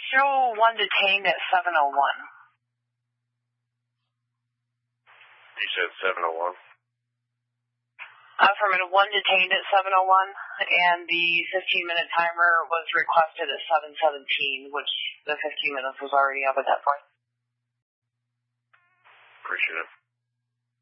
show one detained at 7:01. You said 7:01? Affirmative, one detained at 7:01, and the 15-minute timer was requested at 7:17, which the 15 minutes was already up at that point. Appreciate it.